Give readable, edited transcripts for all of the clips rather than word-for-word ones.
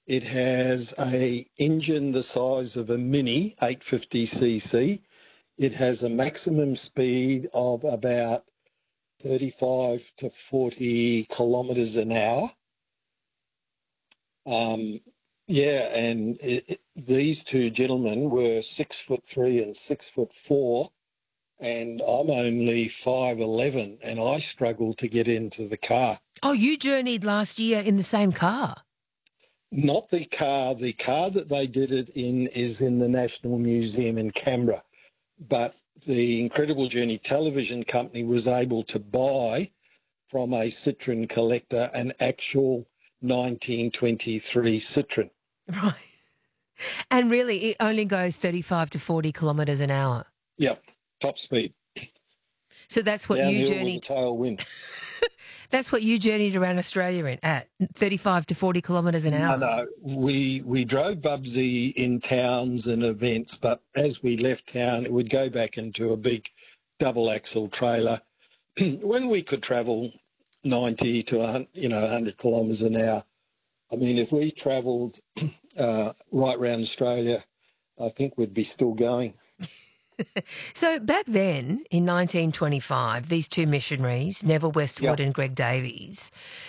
It has a engine the size of a Mini 850cc. It has a maximum speed of about 35 to 40 kilometres an hour. And these two gentlemen were 6'3" and 6'4", and I'm only 5'11", and I struggled to get into the car. Oh, you journeyed last year in the same car? Not the car. The car that they did it in is in the National Museum in Canberra. But the Incredible Journey television company was able to buy from a Citroen collector an actual 1923 Citroen. Right. And really, it only goes 35 to 40 kilometres an hour. Yep, top speed. So that's what you Downhill journeyed. with a tailwind. That's what you journeyed around Australia in at 35 to 40 kilometres an hour. No, we drove Bubsy in towns and events, but as we left town, it would go back into a big double axle trailer. When we could travel 90 to 100 kilometres an hour. I mean, if we travelled right around Australia, I think we'd be still going. So back then, in 1925, these two missionaries, Neville Westwood and Greg Davies,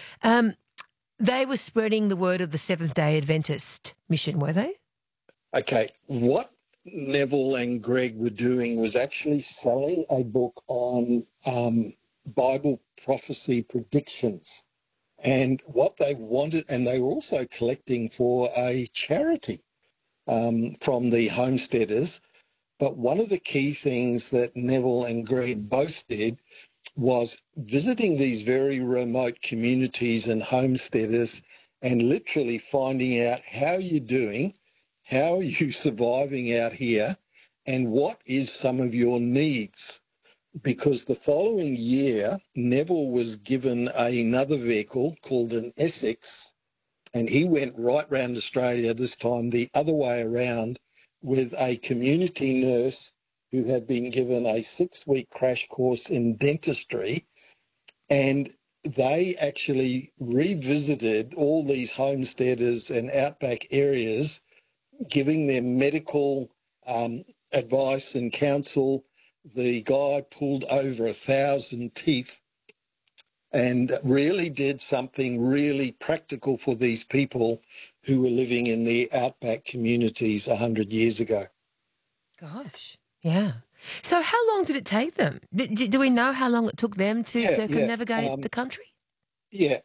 they were spreading the word of the Seventh-day Adventist mission, were they? Okay, what Neville and Greg were doing was actually selling a book on Bible prophecy predictions. And what they wanted, and they were also collecting for a charity from the homesteaders. But one of the key things that Neville and Greg both did was visiting these very remote communities and homesteaders and literally finding out how you're doing, how are you surviving out here, and what is some of your needs. Because the following year, Neville was given another vehicle called an Essex, and he went right round Australia, this time the other way around, with a community nurse who had been given a 6-week crash course in dentistry, and they actually revisited all these homesteaders and outback areas, giving them medical advice and counsel. The guy pulled over 1,000 teeth and really did something really practical for these people who were living in the outback communities 100 years ago. Gosh, yeah. So how long did it take them? Do we know how long it took them to circumnavigate the country? Yeah.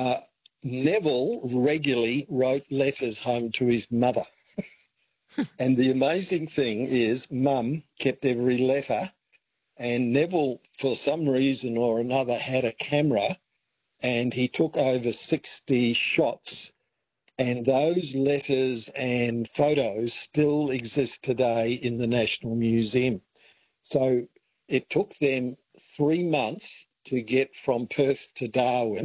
Neville regularly wrote letters home to his mother. And the amazing thing is Mum kept every letter, and Neville, for some reason or another, had a camera, and he took over 60 shots, and those letters and photos still exist today in the National Museum. So it took them 3 months to get from Perth to Darwin,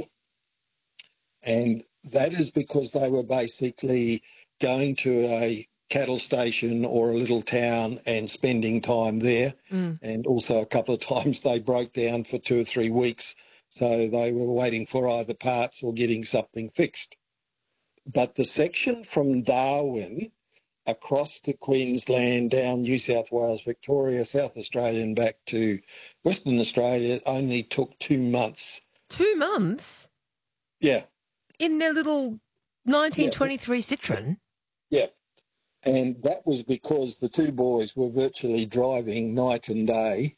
and that is because they were basically going to a cattle station or a little town and spending time there. And also a couple of times they broke down for 2 or 3 weeks, so they were waiting for either parts or getting something fixed. But the section from Darwin across to Queensland, down New South Wales, Victoria, South Australia and back to Western Australia only took 2 months. 2 months? Yeah. In their little 1923 Citroen? Yeah. And that was because the two boys were virtually driving night and day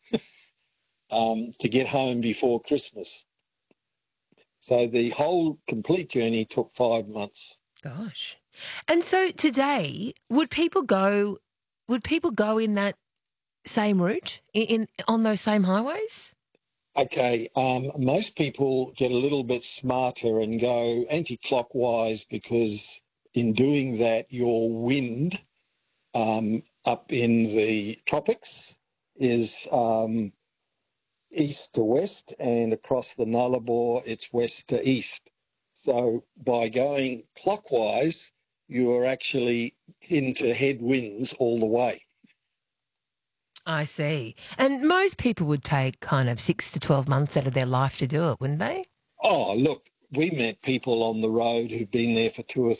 to get home before Christmas. So the whole complete journey took 5 months. Gosh. And so today, would people go in that same route, on those same highways? Okay, most people get a little bit smarter and go anti-clockwise, because in doing that, your wind up in the tropics is east to west, and across the Nullarbor, it's west to east. So by going clockwise, you are actually into headwinds all the way. I see. And most people would take kind of 6 to 12 months out of their life to do it, wouldn't they? Oh, look, we met people on the road who've been there for 2 or